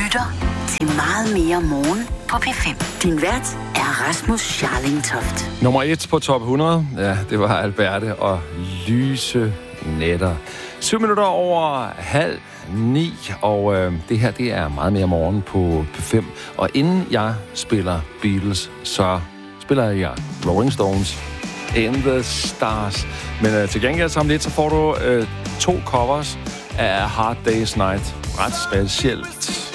lytter til Meget mere morgen på P5. Din vært er Rasmus Scharling-Toft. Nummer 1 på top 100, ja, det var Alberte og Lyse Nætter. 7 minutter over 8:30, og det her, det er Meget mere morgen på P5. Og inden jeg spiller Beatles, så spiller jeg Rolling Stones, In the Stars. Men til gengæld så om lidt, så får du 2 covers af Hard Day's Night. Ret specielt.